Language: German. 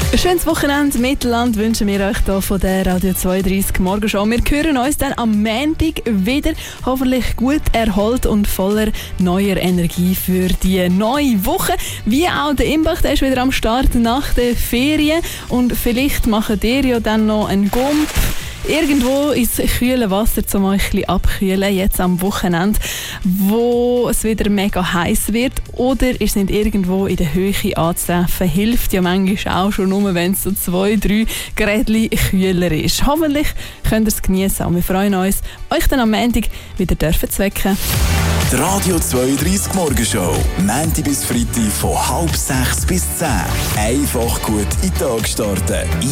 Ein schönes Wochenende Mittelland wünschen wir euch hier von der Radio 32 Morgenshow. Wir hören uns dann am Montag wieder, hoffentlich gut erholt und voller neuer Energie für die neue Woche. Wie auch der Imbach, der ist wieder am Start nach den Ferien und vielleicht macht ihr ja dann noch einen Gump irgendwo ins kühle Wasser, um euch ein bisschen abkühlen, jetzt am Wochenende, wo es wieder mega heiß wird. Oder ihr seid irgendwo in der Höhe anzutreffen. Hilft ja manchmal auch schon nur, wenn es so 2-3 Grad kühler ist. Hoffentlich könnt ihr es genießen. Und wir freuen uns, euch dann am Montag wieder zu wecken. Die Radio 32 Morgenshow. Montag bis Freitag von 5:30 bis 10. Einfach gut in den Tag starten.